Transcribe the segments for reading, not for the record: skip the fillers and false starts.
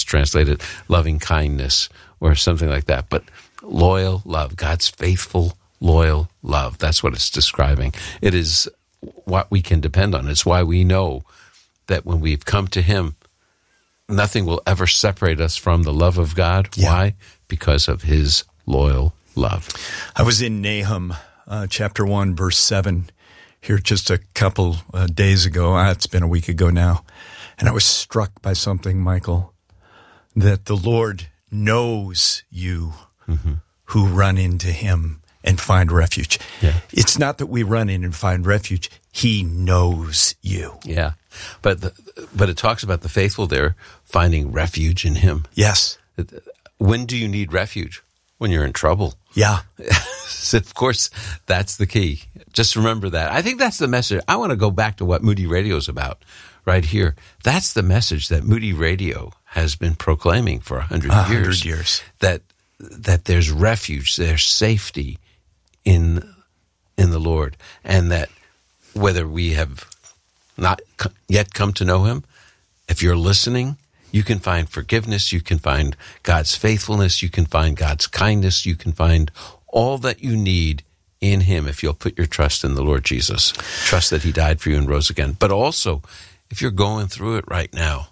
translated loving kindness or something like that. But loyal love, God's faithful, loyal love. That's what it's describing. It is what we can depend on. It's why we know that when we've come to him, nothing will ever separate us from the love of God. Yeah. Why? Because of his loyal love. I was in Nahum chapter 1, verse 7 here just a couple days ago. It's been a week ago now. And I was struck by something, Michael, that the Lord knows you who run into him and find refuge. Yeah. It's not that we run in and find refuge. He knows you. Yeah. But it talks about the faithful there finding refuge in him. Yes. When do you need refuge? When you're in trouble. Yeah. Of course, that's the key. Just remember that. I think that's the message. I want to go back to what Moody Radio is about right here. That's the message that Moody Radio has been proclaiming for 100 years. That there's refuge, there's safety in the Lord. And that whether we have not yet come to know him, if you're listening, you can find forgiveness, you can find God's faithfulness, you can find God's kindness, you can find all that you need in him if you'll put your trust in the Lord Jesus. Trust that he died for you and rose again. But also, if you're going through it right now,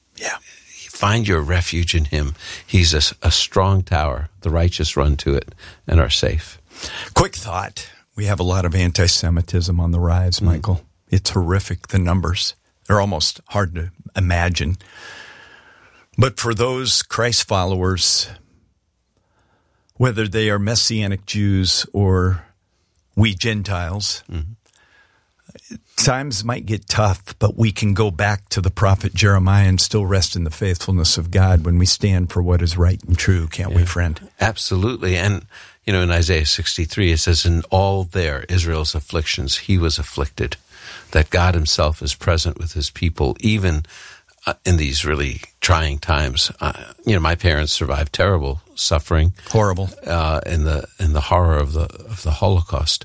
find your refuge in him. He's a strong tower. The righteous run to it and are safe. Quick thought. We have a lot of anti-Semitism on the rise, Michael. It's horrific, the numbers. They're almost hard to imagine. But for those Christ followers, whether they are Messianic Jews or we Gentiles, times might get tough, but we can go back to the prophet Jeremiah and still rest in the faithfulness of God when we stand for what is right and true, can't we, friend? Absolutely. And, in Isaiah 63, it says, in all their, Israel's afflictions, he was afflicted, that God himself is present with his people, even in these really trying times. My parents survived terrible suffering, horrible, in the horror of the Holocaust.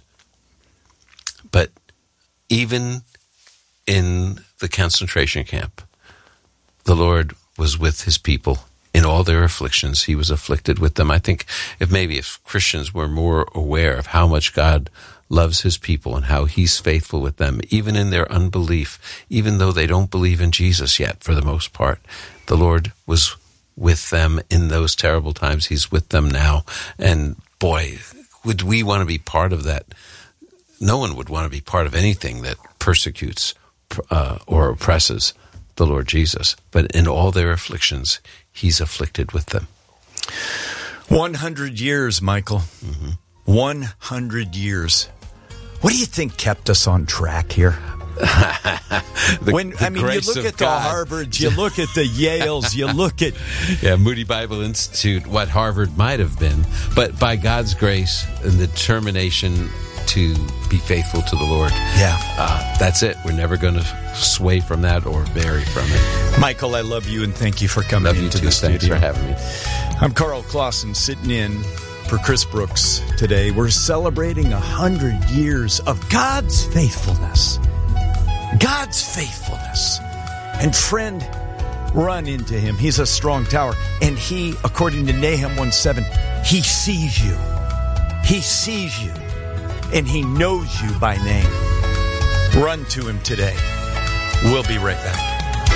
But even in the concentration camp, the Lord was with his people in all their afflictions. He was afflicted with them. I think if Christians were more aware of how much God loves his people and how he's faithful with them, even in their unbelief, even though they don't believe in Jesus yet, for the most part, the Lord was with them in those terrible times. He's with them now. And boy, would we want to be part of that? No one would want to be part of anything that persecutes or oppresses the Lord Jesus. But in all their afflictions, he's afflicted with them. 100 years, Michael. 100 years. What do you think kept us on track here? You look at the Harvards, you look at the Yales, you look at... Moody Bible Institute, what Harvard might have been. But by God's grace and the determination to be faithful to the Lord. That's it. We're never going to sway from that or vary from it. Michael, I love you and thank you for coming into the studio. Thanks for having me. I'm Carl Clausen, sitting in for Chris Brooks today. We're celebrating 100 years of God's faithfulness. God's faithfulness. And friend, run into him. He's a strong tower. And he, according to Nahum 1:7, he sees you. He sees you. And he knows you by name. Run to him today. We'll be right back.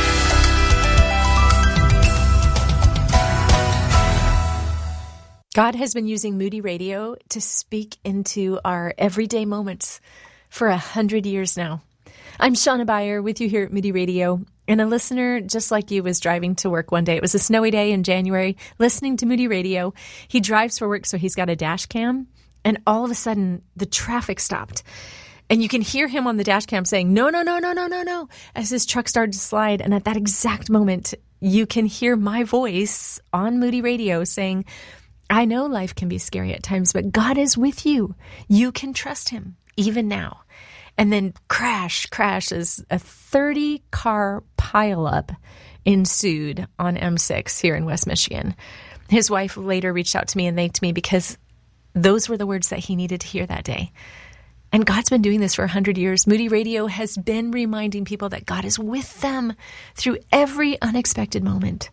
God has been using Moody Radio to speak into our everyday moments for 100 years now. I'm Shauna Beyer with you here at Moody Radio, and a listener just like you was driving to work one day. It was a snowy day in January, listening to Moody Radio. He drives for work, so he's got a dash cam, and all of a sudden, the traffic stopped. And you can hear him on the dash cam saying, no, no, no, no, no, no, no, as his truck started to slide. And at that exact moment, you can hear my voice on Moody Radio saying, I know life can be scary at times, but God is with you. You can trust him, even now. And then crash as a 30-car pileup ensued on M6 here in West Michigan. His wife later reached out to me and thanked me because those were the words that he needed to hear that day. And God's been doing this for 100 years. Moody Radio has been reminding people that God is with them through every unexpected moment.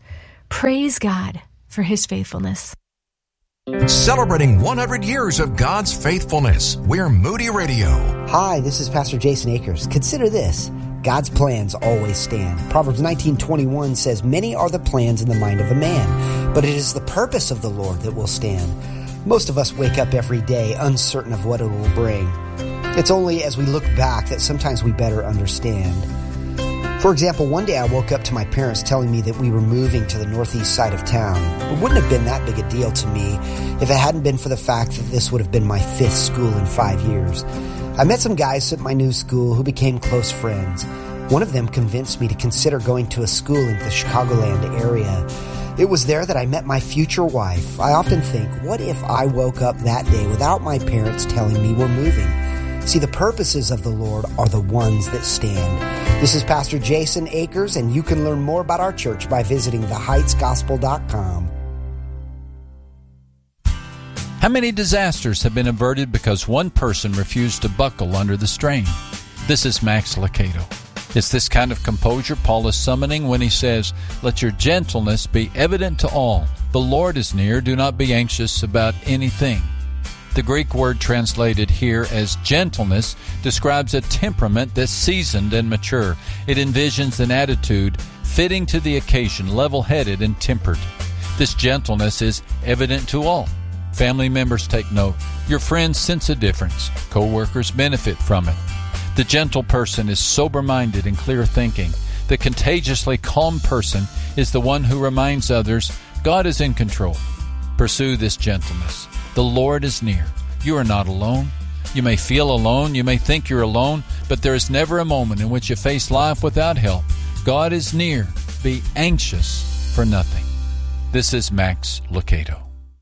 Praise God for His faithfulness. Celebrating 100 years of God's faithfulness. We're Moody Radio. Hi, this is Pastor Jason Akers. Consider this. God's plans always stand. Proverbs 19:21 says, "Many are the plans in the mind of a man, but it is the purpose of the Lord that will stand." Most of us wake up every day uncertain of what it will bring. It's only as we look back that sometimes we better understand. For example, one day I woke up to my parents telling me that we were moving to the northeast side of town. It wouldn't have been that big a deal to me if it hadn't been for the fact that this would have been my 5th school in 5 years. I met some guys at my new school who became close friends. One of them convinced me to consider going to a school in the Chicagoland area. It was there that I met my future wife. I often think, what if I woke up that day without my parents telling me we're moving? See, the purposes of the Lord are the ones that stand. This is Pastor Jason Akers, and you can learn more about our church by visiting theheightsgospel.com. How many disasters have been averted because one person refused to buckle under the strain? This is Max Lucado. It's this kind of composure Paul is summoning when he says, "Let your gentleness be evident to all. The Lord is near. Do not be anxious about anything." The Greek word translated here as gentleness describes a temperament that's seasoned and mature. It envisions an attitude fitting to the occasion, level-headed and tempered. This gentleness is evident to all. Family members take note. Your friends sense a difference. Co-workers benefit from it. The gentle person is sober-minded and clear-thinking. The contagiously calm person is the one who reminds others God is in control. Pursue this gentleness. The Lord is near. You are not alone. You may feel alone. You may think you're alone, but there is never a moment in which you face life without help. God is near. Be anxious for nothing. This is Max Lucado.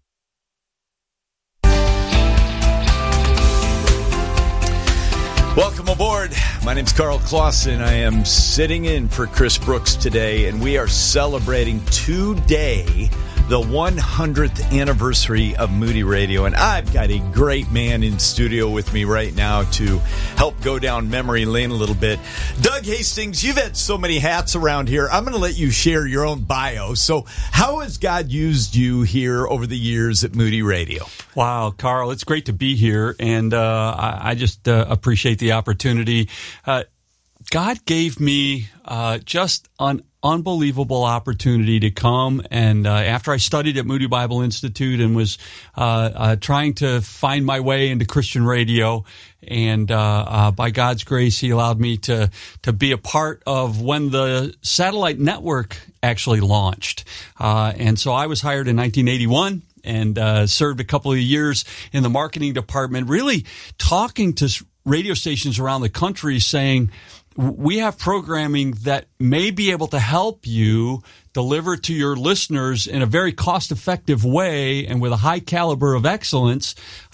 Welcome aboard. My name's Carl Clausen. I am sitting in for Chris Brooks today, and we are celebrating today the 100th anniversary of Moody Radio. And I've got a great man in studio with me right now to help go down memory lane a little bit. Doug Hastings, you've had so many hats around here. I'm going to let you share your own bio. So how has God used you here over the years at Moody Radio? Wow, Carl, it's great to be here, and I just appreciate the opportunity. God gave me just an unbelievable opportunity to come, and after I studied at Moody Bible Institute and was trying to find my way into Christian radio, and by God's grace, He allowed me to be a part of when the satellite network actually launched. And so I was hired in 1981. And served a couple of years in the marketing department, really talking to radio stations around the country saying, we have programming that may be able to help you deliver to your listeners in a very cost-effective way and with a high caliber of excellence.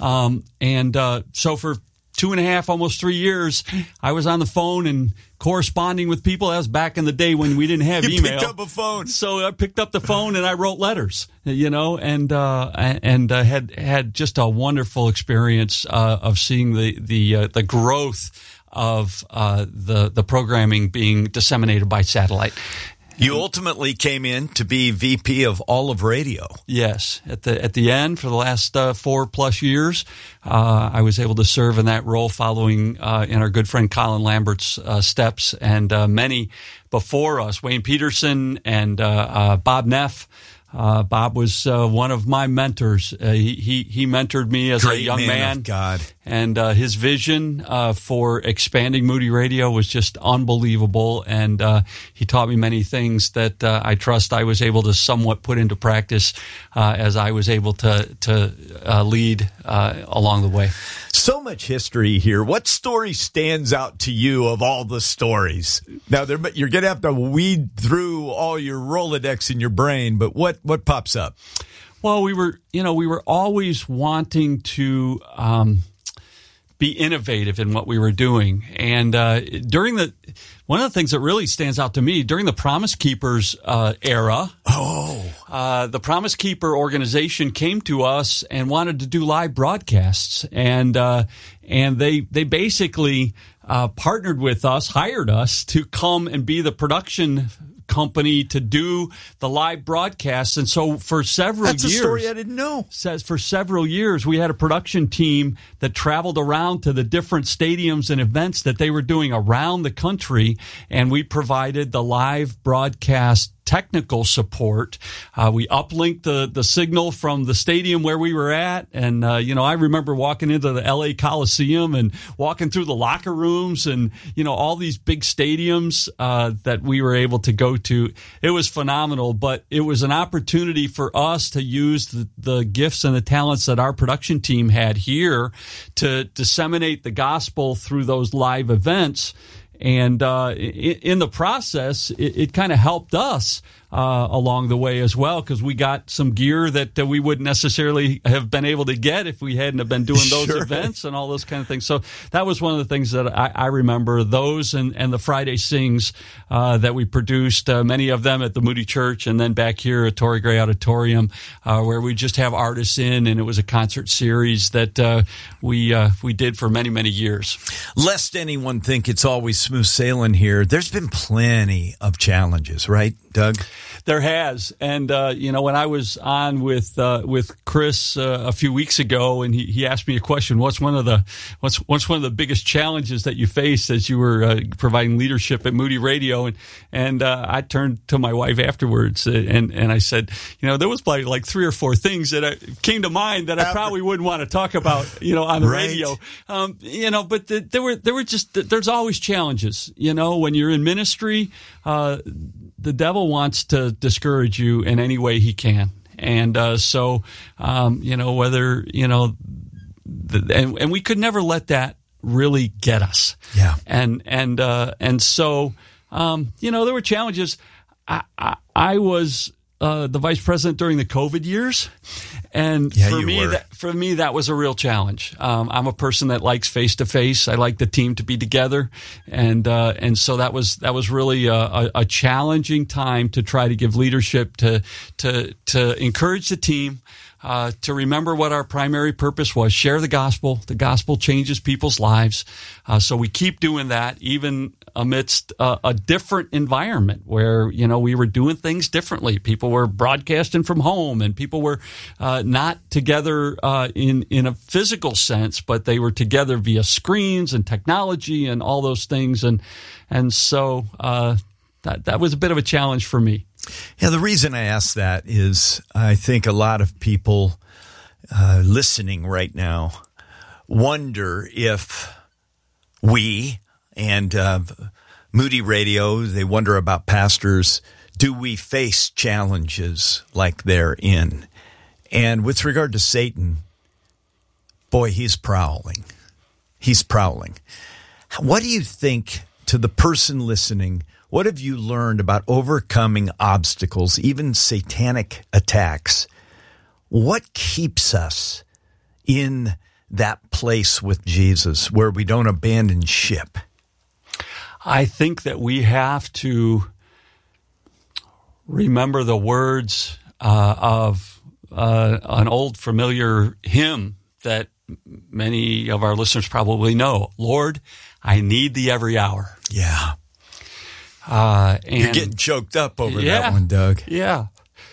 So for 2.5, almost 3 years, I was on the phone and corresponding with people. That was back in the day when we didn't have email. You picked up a phone. So I picked up the phone and I wrote letters, and had just a wonderful experience of seeing the growth of the programming being disseminated by satellite. You ultimately came in to be VP of all of radio. Yes. At the end, for the last 4+ years, I was able to serve in that role following in our good friend Colin Lambert's steps, and many before us, Wayne Peterson and Bob Neff. Bob was one of my mentors. He mentored me as a young man. Of God. And his vision for expanding Moody Radio was just unbelievable. And he taught me many things that I trust I was able to somewhat put into practice as I was able to lead along the way. So much history here. What story stands out to you of all the stories? Now, you're going to have to weed through all your Rolodex in your brain, but what pops up? Well, we were always wanting to be innovative in what we were doing. And one of the things that really stands out to me, during the Promise Keepers era, the Promise Keeper organization came to us and wanted to do live broadcasts. And they basically partnered with us, hired us to come and be the production company to do the live broadcasts. And so for several years... That's a story I didn't know. Says for several years, we had a production team that traveled around to the different stadiums and events that they were doing around the country, and we provided the live broadcast technical support. We uplinked the signal from the stadium where we were at. And, I remember walking into the LA Coliseum and walking through the locker rooms and, all these big stadiums that we were able to go to. It was phenomenal, but it was an opportunity for us to use the gifts and the talents that our production team had here to disseminate the gospel through those live events. And in the process, it kind of helped us along the way as well, because we got some gear that we wouldn't necessarily have been able to get if we hadn't have been doing those events and all those kind of things. So that was one of the things that I remember, those and the Friday Sings that we produced, many of them at the Moody Church and then back here at Torrey Gray Auditorium, where we just have artists in, and it was a concert series that we did for many, many years. Lest anyone think it's always smooth sailing here, there's been plenty of challenges, right, Doug? There has, and when I was on with Chris a few weeks ago, and he asked me a question: what's one of the biggest challenges that you faced as you were providing leadership at Moody Radio? And I turned to my wife afterwards, and I said, there was probably like 3 or 4 things that came to mind that I probably wouldn't want to talk about, on the radio. But there's always challenges, when you're in ministry. The devil wants to discourage you in any way he can. And whether, and we could never let that really get us. Yeah. And so, there were challenges. I was the vice president during the COVID years. And for me, that was a real challenge. I'm a person that likes face to face. I like the team to be together, and so that was really a challenging time to try to give leadership to encourage the team. To remember what our primary purpose was: share the gospel. The gospel changes people's lives. So we keep doing that, even amidst a different environment where, we were doing things differently. People were broadcasting from home, and people were not together in a physical sense, but they were together via screens and technology and all those things. And so that was a bit of a challenge for me. Yeah, the reason I ask that is I think a lot of people listening right now wonder if we and Moody Radio, they wonder about pastors, do we face challenges like they're in? And with regard to Satan, boy, he's prowling. He's prowling. What do you think, to the person listening, what have you learned about overcoming obstacles, even satanic attacks? What keeps us in that place with Jesus where we don't abandon ship? I think that we have to remember the words of an old familiar hymn that many of our listeners probably know. Lord, I need thee every hour. Yeah. And you're getting choked up over that one, Doug. Yeah.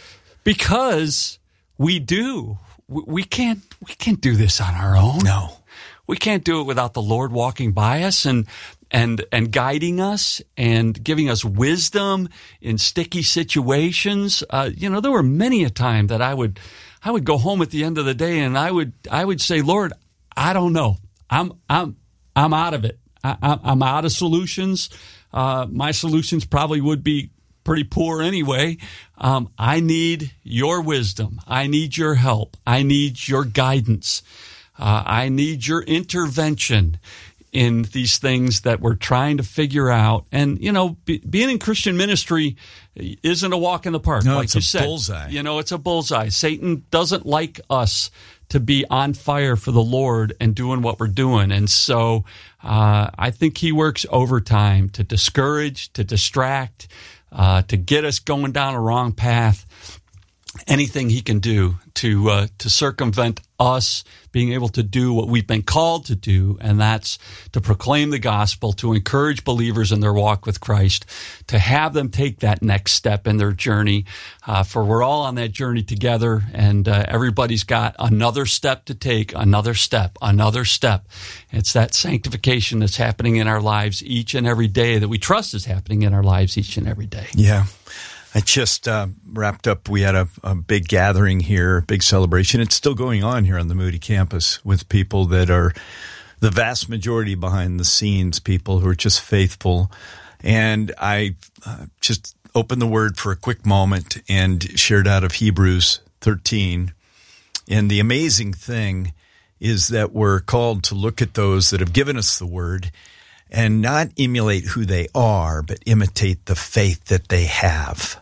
Because we do. We can't do this on our own. No. We can't do it without the Lord walking by us and guiding us and giving us wisdom in sticky situations. There were many a time that I would go home at the end of the day and I would say, Lord, I don't know. I'm out of it. I'm out of solutions. My solutions probably would be pretty poor anyway. I need your wisdom. I need your help. I need your guidance. I need your intervention in these things that we're trying to figure out. And, being in Christian ministry isn't a walk in the park. No, like it's you a said. bullseye. It's a bullseye. Satan doesn't like us to be on fire for the Lord and doing what we're doing. And so I think he works overtime to discourage, to distract, to get us going down a wrong path. anything he can do to circumvent us being able to do what we've been called to do, and that's to proclaim the gospel, to encourage believers in their walk with Christ, to have them take that next step in their journey. For we're all on that journey together, and everybody's got another step to take, another step. It's that sanctification that's happening in our lives each and every day that we trust is happening in our lives each and every day. Yeah. I just wrapped up. We had a big gathering here, big celebration. It's still going on here on the Moody campus with people that are the vast majority behind the scenes, people who are just faithful. And I just opened the Word for a quick moment and shared out of Hebrews 13. And the amazing thing is that we're called to look at those that have given us the Word and not emulate who they are, but imitate the faith that they have.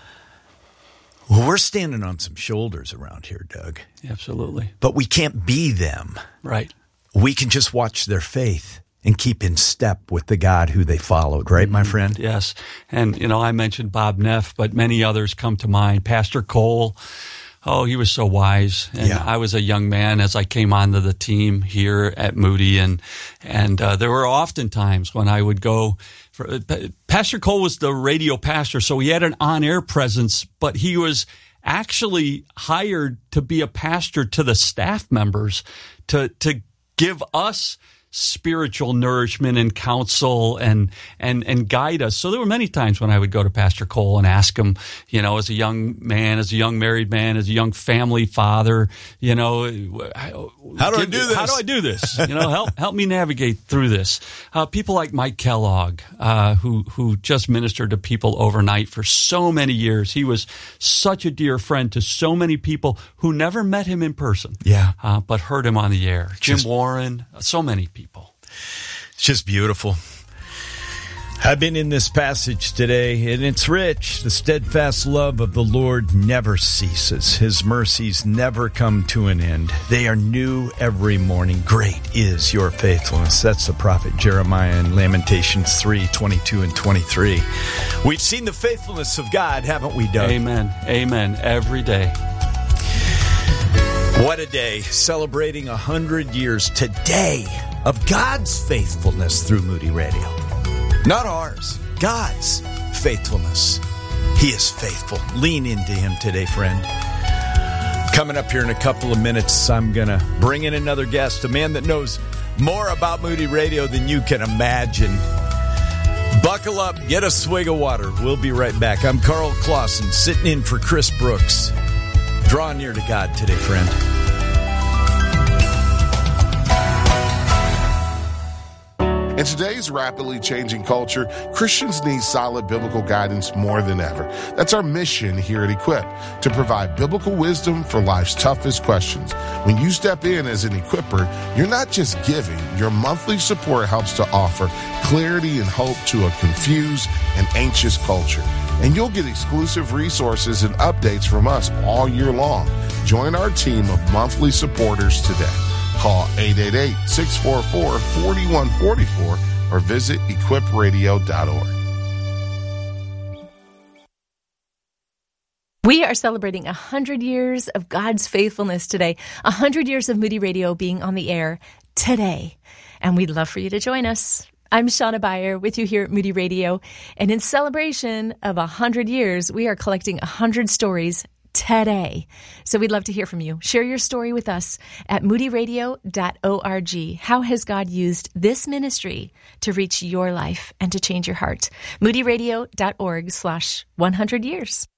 Well, we're standing on some shoulders around here, Doug. Absolutely. But we can't be them. Right. We can just watch their faith and keep in step with the God who they followed, right, my friend? Yes. And, I mentioned Bob Neff, but many others come to mind. Pastor Cole. Oh, he was so wise. And I was a young man as I came onto the team here at Moody. And there were often times when I would go. Pastor Cole was the radio pastor, so he had an on-air presence, but he was actually hired to be a pastor to the staff members to give us spiritual nourishment and counsel and guide us. So there were many times when I would go to Pastor Cole and ask him, as a young man, as a young married man, as a young family father, how do I do this? Help me navigate through this. People like Mike Kellogg, who just ministered to people overnight for so many years. He was such a dear friend to so many people who never met him in person, but heard him on the air. Jim Warren, so many people. It's just beautiful. I've been in this passage today, and it's rich. The steadfast love of the Lord never ceases. His mercies never come to an end. They are new every morning. Great is your faithfulness. That's the prophet Jeremiah in Lamentations 3:22 and 23. We've seen the faithfulness of God, haven't we, Doug? Amen. Amen. Every day. What a day. Celebrating 100 years today of God's faithfulness through Moody Radio. Not ours, God's faithfulness. He is faithful. Lean into Him today, friend. Coming up here in a couple of minutes, I'm going to bring in another guest, a man that knows more about Moody Radio than you can imagine. Buckle up, get a swig of water. We'll be right back. I'm Carl Clausen, sitting in for Chris Brooks. Draw near to God today, friend. In today's rapidly changing culture, Christians need solid biblical guidance more than ever. That's our mission here at Equip, to provide biblical wisdom for life's toughest questions. When you step in as an equipper, you're not just giving. Your monthly support helps to offer clarity and hope to a confused and anxious culture. And you'll get exclusive resources and updates from us all year long. Join our team of monthly supporters today. Call 888-644-4144 or visit equipradio.org. We are celebrating 100 years of God's faithfulness today, 100 years of Moody Radio being on the air today. And we'd love for you to join us. I'm Shauna Beyer with you here at Moody Radio. And in celebration of 100 years, we are collecting 100 stories today. So we'd love to hear from you. Share your story with us at moodyradio.org. How has God used this ministry to reach your life and to change your heart? moodyradio.org/100 years.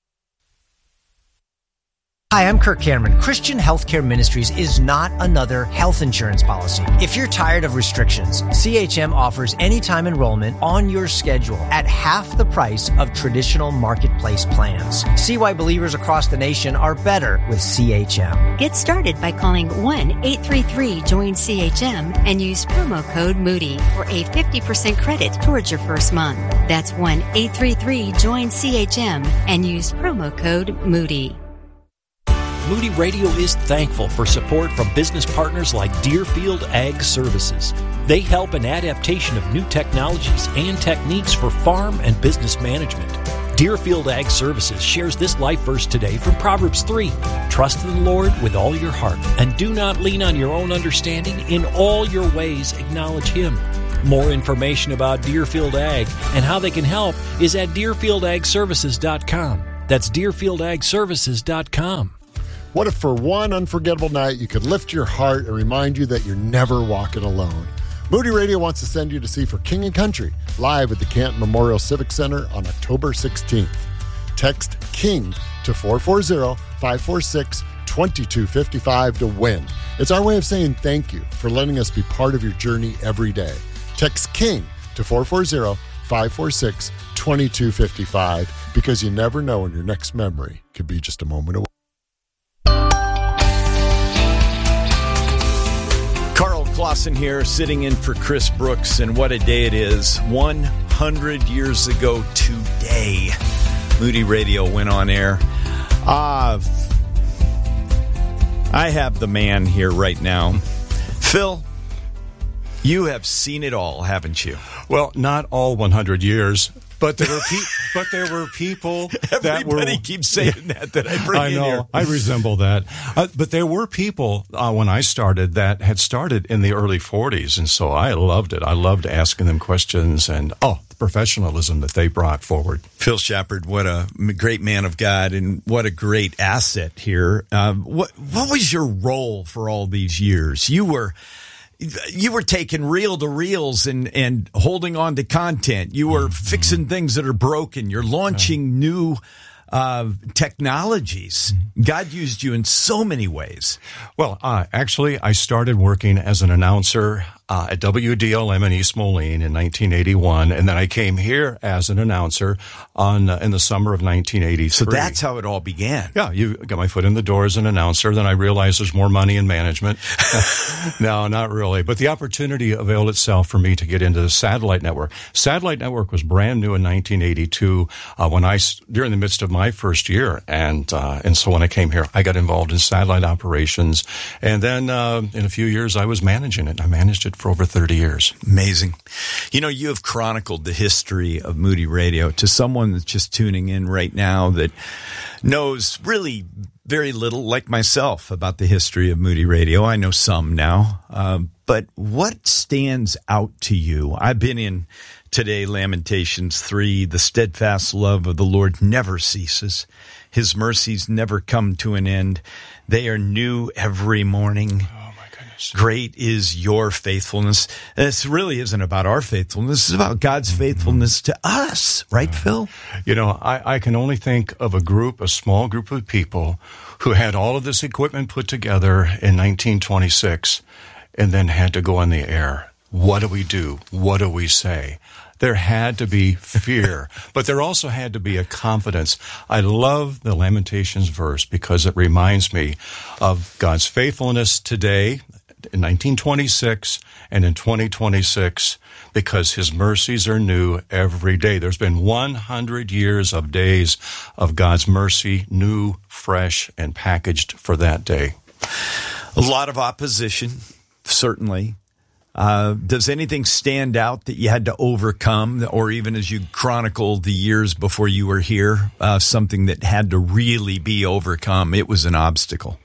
Hi, I'm Kirk Cameron. Christian Healthcare Ministries is not another health insurance policy. If you're tired of restrictions, CHM offers anytime enrollment on your schedule at half the price of traditional marketplace plans. See why believers across the nation are better with CHM. Get started by calling 1-833-JOIN-CHM and use promo code Moody for a 50% credit towards your first month. That's 1-833-JOIN-CHM and use promo code Moody. Moody Radio is thankful for support from business partners like Deerfield Ag Services. They help in adaptation of new technologies and techniques for farm and business management. Deerfield Ag Services shares this life verse today from Proverbs 3. Trust in the Lord with all your heart, and do not lean on your own understanding. In all your ways acknowledge Him. More information about Deerfield Ag and how they can help is at DeerfieldAgServices.com. That's DeerfieldAgServices.com. What if for one unforgettable night you could lift your heart and remind you that you're never walking alone? Moody Radio wants to send you to see For King and Country live at the Canton Memorial Civic Center on October 16th. Text KING to 440-546-2255 to win. It's our way of saying thank you for letting us be part of your journey every day. Text KING to 440-546-2255 because you never know when your next memory could be just a moment away. Carl Clausen here, sitting in for Chris Brooks, and what a day it is. 100 years ago today, Moody Radio went on air. I have the man here right now. Phil, you have seen it all, haven't you? Well, not all 100 years, but there were people that were... Everybody keeps saying that I bring in here. I resemble that. But there were people when I started that had started in the early 40s, and so I loved it. I loved asking them questions and, the professionalism that they brought forward. Phil Shepard, what a great man of God and what a great asset here. What was your role for all these years? You were taking reel-to-reels and holding on to content. You were fixing things that are broken. You're launching new technologies. God used you in so many ways. Well, actually, I started working as an announcer at WDLM in East Moline in 1981, and then I came here as an announcer in the summer of 1983. So that's how it all began. Yeah, you got my foot in the door as an announcer. Then I realized there's more money in management. No, not really. But the opportunity availed itself for me to get into the satellite network. Satellite network was brand new in 1982 during the midst of my first year, and so when I came here, I got involved in satellite operations, and then in a few years I was managing it. I managed it for over 30 years. Amazing. You know, you have chronicled the history of Moody Radio to someone that's just tuning in right now that knows really very little, like myself, about the history of Moody Radio. I know some now. But what stands out to you? I've been in today, Lamentations 3, the steadfast love of the Lord never ceases. His mercies never come to an end. They are new every morning. Great is your faithfulness. And this really isn't about our faithfulness. It's about God's faithfulness to us. Right, Phil? You know, I can only think of a small group of people who had all of this equipment put together in 1926 and then had to go on the air. What do we do? What do we say? There had to be fear, but there also had to be a confidence. I love the Lamentations verse because it reminds me of God's faithfulness today, in 1926 and in 2026, because his mercies are new every day. There's been 100 years of days of God's mercy, new, fresh, and packaged for that day. A lot of opposition, certainly. Does anything stand out that you had to overcome, or even as you chronicle the years before you were here, something that had to really be overcome? It was an obstacle.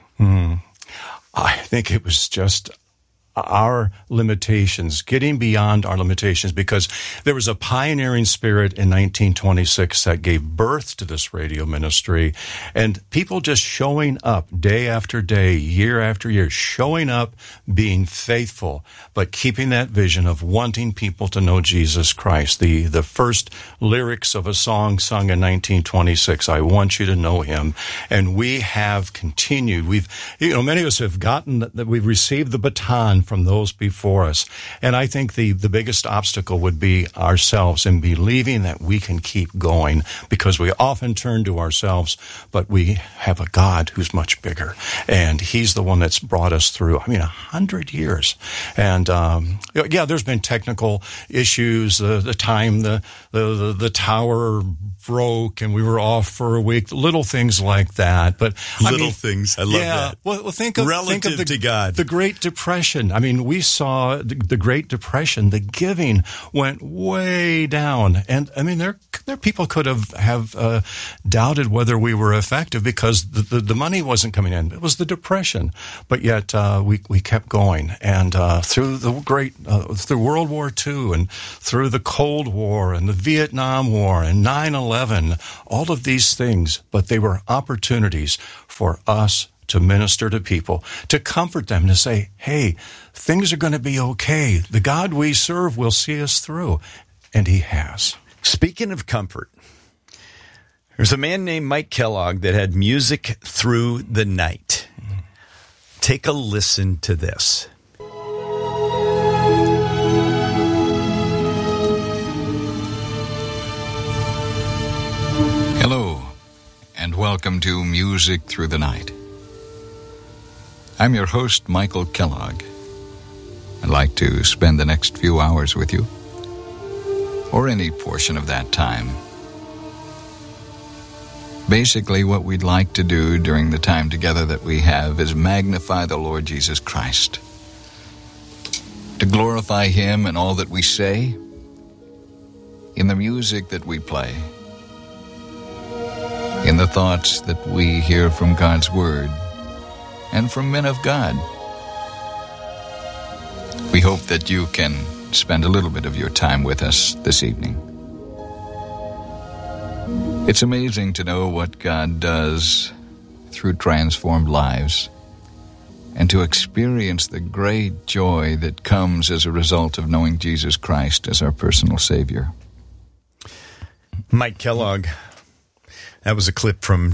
I think it was just our limitations, getting beyond our limitations, because there was a pioneering spirit in 1926 that gave birth to this radio ministry, and people just showing up day after day, year after year, showing up, being faithful, but keeping that vision of wanting people to know Jesus Christ. The first lyrics of a song sung in 1926, I want you to know him. And we have continued. Many of us have we've received the baton from those before us. And I think the biggest obstacle would be ourselves in believing that we can keep going, because we often turn to ourselves, but we have a God who's much bigger. And he's the one that's brought us through, 100 years. And, there's been technical issues, the time the tower broke and we were off for a week. Little things like that. But little things. I love that. Well, think of to God. The Great Depression. I mean, we saw the Great Depression. The giving went way down, and I mean, there people could have doubted whether we were effective because the money wasn't coming in. It was the Depression, but yet we kept going, and through through World War II and through the Cold War and the Vietnam War and 9/11, all of these things, but they were opportunities for us to minister to people, to comfort them, to say, hey, things are going to be okay. The God we serve will see us through, and He has. Speaking of comfort, there's a man named Mike Kellogg that had music through the night. Take a listen to this. Hello, and welcome to Music Through the Night. I'm your host, Michael Kellogg. I'd like to spend the next few hours with you, or any portion of that time. Basically, what we'd like to do during the time together that we have is magnify the Lord Jesus Christ, to glorify Him in all that we say, in the music that we play, in the thoughts that we hear from God's Word and from men of God. We hope that you can spend a little bit of your time with us this evening. It's amazing to know what God does through transformed lives and to experience the great joy that comes as a result of knowing Jesus Christ as our personal Savior. Mike Kellogg. That was a clip from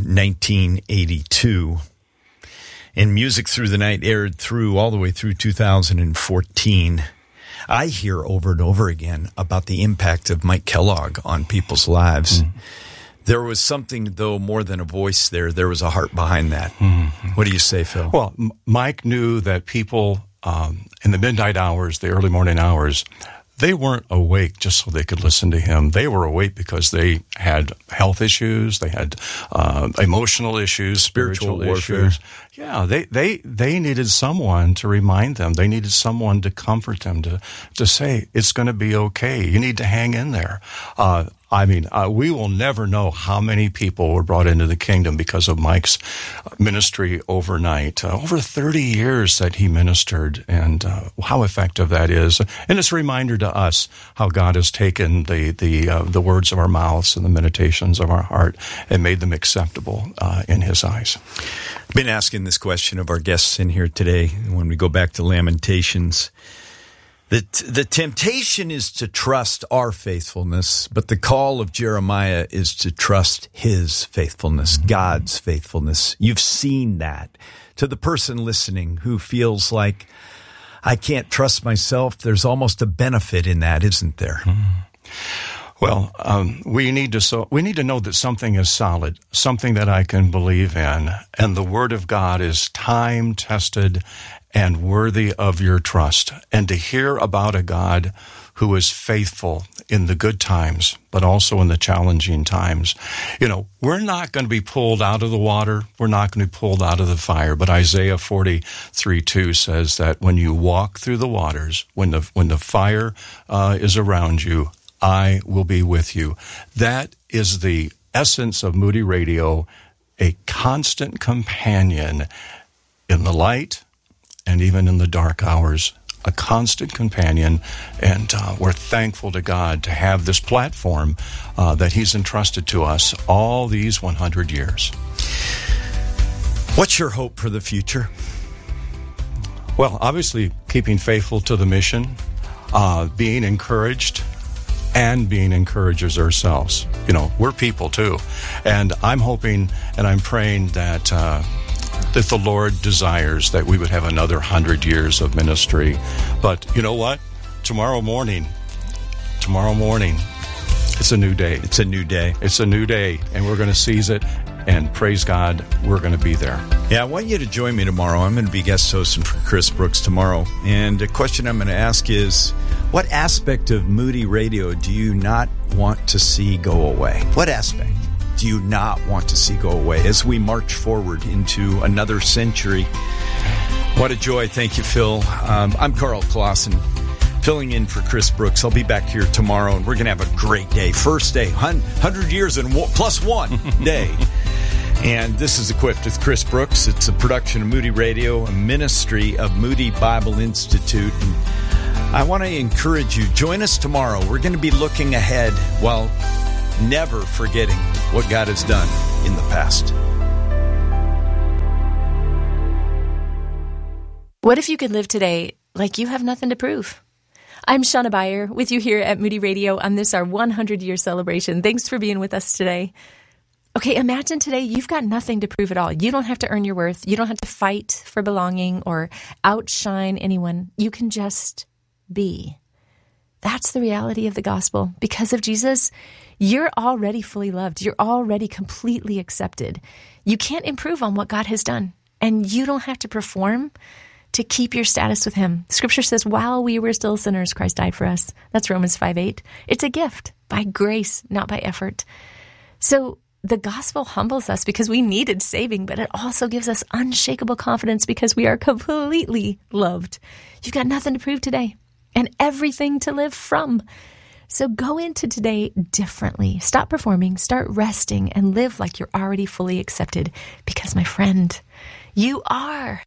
1982. And Music Through the Night aired all the way through 2014. I hear over and over again about the impact of Mike Kellogg on people's lives. Mm-hmm. There was something, though, more than a voice there. There was a heart behind that. Mm-hmm. What do you say, Phil? Well, Mike knew that people in the midnight hours, the early morning hours, they weren't awake just so they could listen to him. They were awake because they had health issues, they had emotional issues, spiritual issues. Yeah, they needed someone to remind them. They needed someone to comfort them, to say, it's going to be okay. You need to hang in there. We will never know how many people were brought into the kingdom because of Mike's ministry overnight. Over 30 years that he ministered, and how effective that is. And it's a reminder to us how God has taken the words of our mouths and the meditations of our heart and made them acceptable in His eyes. I've been asking this question of our guests in here today when we go back to Lamentations. The temptation is to trust our faithfulness, but the call of Jeremiah is to trust His faithfulness, God's faithfulness. You've seen that. To the person listening who feels like, I can't trust myself, there's almost a benefit in that, isn't there? Well, we need to know that something is solid, something that I can believe in, and the Word of God is time-tested and worthy of your trust. And to hear about a God who is faithful in the good times, but also in the challenging times. We're not going to be pulled out of the water. We're not going to be pulled out of the fire. But Isaiah 43:2 says that when you walk through the waters, when the fire is around you, I will be with you. That is the essence of Moody Radio, a constant companion in the light and even in the dark hours, a constant companion. And we're thankful to God to have this platform that He's entrusted to us all these 100 years. What's your hope for the future? Well, obviously, keeping faithful to the mission, being encouraged, and being encouragers ourselves. We're people too. And I'm hoping and I'm praying that the Lord desires that we would have another 100 years of ministry. But you know what? Tomorrow morning, it's a new day. It's a new day. It's a new day, and we're going to seize it. And praise God, we're going to be there. Yeah, I want you to join me tomorrow. I'm going to be guest hosting for Chris Brooks tomorrow. And the question I'm going to ask is, what aspect of Moody Radio do you not want to see go away? What aspect do you not want to see go away as we march forward into another century? What a joy. Thank you, Phil. I'm Carl Clausen, filling in for Chris Brooks. I'll be back here tomorrow, and we're going to have a great day. First day, 100 years and plus one day. And this is Equipped with Chris Brooks. It's a production of Moody Radio, a ministry of Moody Bible Institute. And I want to encourage you, join us tomorrow. We're going to be looking ahead while never forgetting what God has done in the past. What if you could live today like you have nothing to prove? I'm Shauna Beyer with you here at Moody Radio on this, our 100-year celebration. Thanks for being with us today. Okay, imagine today you've got nothing to prove at all. You don't have to earn your worth. You don't have to fight for belonging or outshine anyone. You can just be. That's the reality of the gospel. Because of Jesus, you're already fully loved. You're already completely accepted. You can't improve on what God has done, and you don't have to perform to keep your status with him. Scripture says, while we were still sinners, Christ died for us. That's Romans 5:8. It's a gift by grace, not by effort. So the gospel humbles us because we needed saving, but it also gives us unshakable confidence because we are completely loved. You've got nothing to prove today and everything to live from. So go into today differently. Stop performing, start resting, and live like you're already fully accepted because, my friend, you are.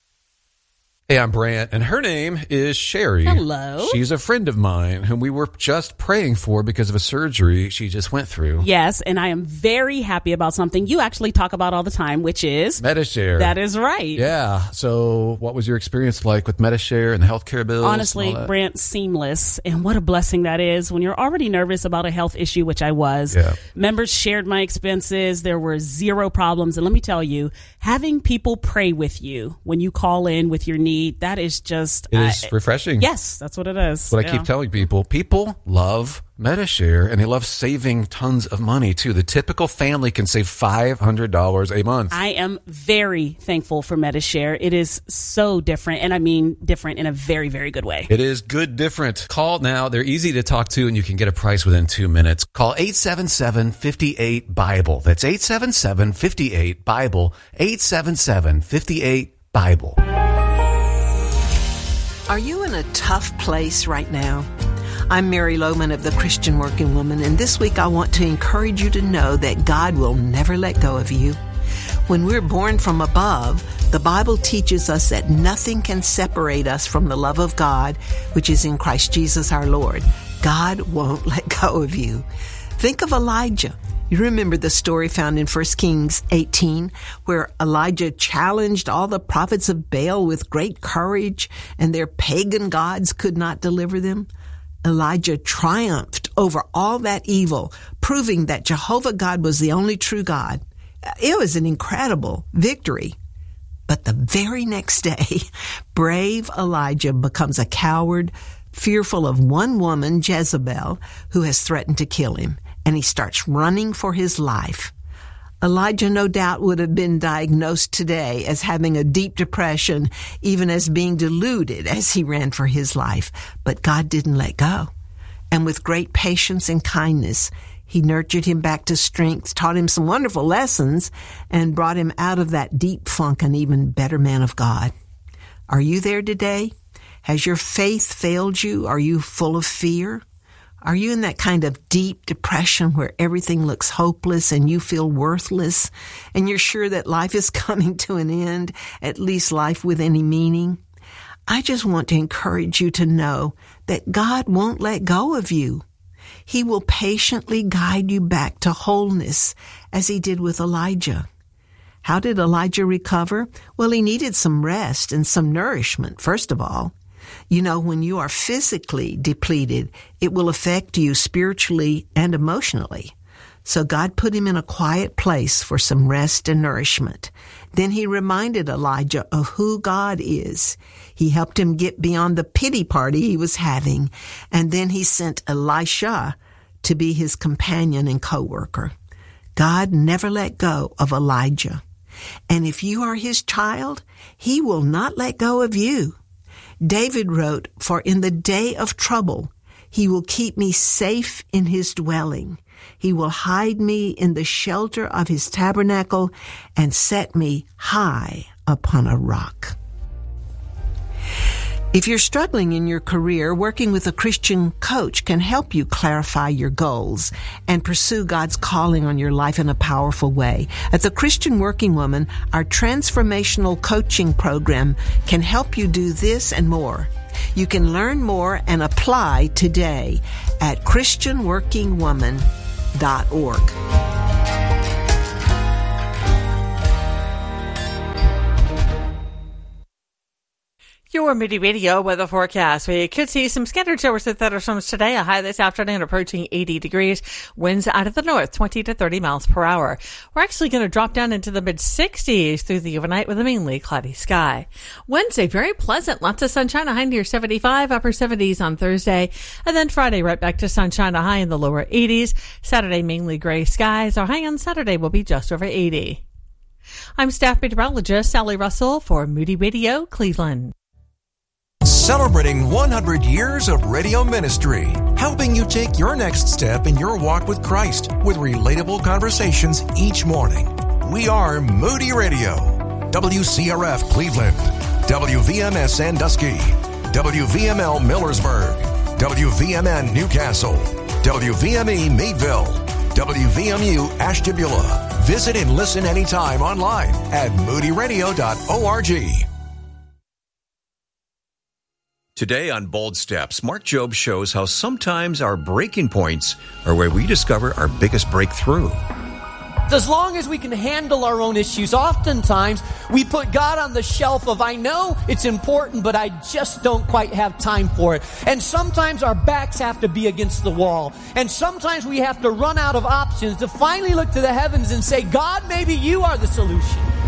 Hey, I'm Brant, and her name is Sherry. Hello. She's a friend of mine whom we were just praying for because of a surgery she just went through. Yes, and I am very happy about something you actually talk about all the time, which is Medi-Share. That is right. Yeah. So what was your experience like with Medi-Share and the healthcare bills? Honestly, Brant, seamless. And what a blessing that is when you're already nervous about a health issue, which I was. Yeah. Members shared my expenses. There were zero problems. And let me tell you, having people pray with you when you call in with your needs, that is just... It is refreshing. Yes, that's what it is. That's what I keep telling people. People love Medi-Share, and they love saving tons of money, too. The typical family can save $500 a month. I am very thankful for Medi-Share. It is so different, and I mean different in a very, very good way. It is good different. Call now. They're easy to talk to, and you can get a price within 2 minutes. Call 877-58-BIBLE. That's 877-58-BIBLE. 877-58-BIBLE. Are you in a tough place right now? I'm Mary Lohman of the Christian Working Woman, and this week I want to encourage you to know that God will never let go of you. When we're born from above, the Bible teaches us that nothing can separate us from the love of God, which is in Christ Jesus our Lord. God won't let go of you. Think of Elijah. You remember the story found in 1 Kings 18, where Elijah challenged all the prophets of Baal with great courage, and their pagan gods could not deliver them. Elijah triumphed over all that evil, proving that Jehovah God was the only true God. It was an incredible victory. But the very next day, brave Elijah becomes a coward, fearful of one woman, Jezebel, who has threatened to kill him. And he starts running for his life. Elijah no doubt would have been diagnosed today as having a deep depression, even as being deluded as he ran for his life. But God didn't let go. And with great patience and kindness, he nurtured him back to strength, taught him some wonderful lessons, and brought him out of that deep funk an even better man of God. Are you there today? Has your faith failed you? Are you full of fear? Are you in that kind of deep depression where everything looks hopeless and you feel worthless and you're sure that life is coming to an end, at least life with any meaning? I just want to encourage you to know that God won't let go of you. He will patiently guide you back to wholeness as he did with Elijah. How did Elijah recover? Well, he needed some rest and some nourishment, first of all. You know, when you are physically depleted, it will affect you spiritually and emotionally. So God put him in a quiet place for some rest and nourishment. Then he reminded Elijah of who God is. He helped him get beyond the pity party he was having. And then he sent Elisha to be his companion and co-worker. God never let go of Elijah. And if you are his child, he will not let go of you. David wrote, "For in the day of trouble, he will keep me safe in his dwelling. He will hide me in the shelter of his tabernacle and set me high upon a rock." If you're struggling in your career, working with a Christian coach can help you clarify your goals and pursue God's calling on your life in a powerful way. At the Christian Working Woman, our transformational coaching program can help you do this and more. You can learn more and apply today at christianworkingwoman.org. Your Moody Radio weather forecast. We could see some scattered showers and thunderstorms today. A high this afternoon approaching 80 degrees. Winds out of the north, 20 to 30 miles per hour. We're actually going to drop down into the mid-60s through the overnight with a mainly cloudy sky. Wednesday, very pleasant. Lots of sunshine. A high near 75, upper 70s on Thursday. And then Friday, right back to sunshine. A high in the lower 80s. Saturday, mainly gray skies. Our high on Saturday will be just over 80. I'm staff meteorologist Sally Russell for Moody Radio, Cleveland. Celebrating 100 years of radio ministry, helping you take your next step in your walk with Christ with relatable conversations each morning. We are Moody Radio, WCRF Cleveland, WVMS Sandusky, WVML Millersburg, WVMN Newcastle, WVME Meadville, WVMU Ashtabula. Visit and listen anytime online at moodyradio.org. Today on Bold Steps, Mark Jobe shows how sometimes our breaking points are where we discover our biggest breakthrough. As long as we can handle our own issues, oftentimes we put God on the shelf of, I know it's important, but I just don't quite have time for it. And sometimes our backs have to be against the wall. And sometimes we have to run out of options to finally look to the heavens and say, God, maybe you are the solution.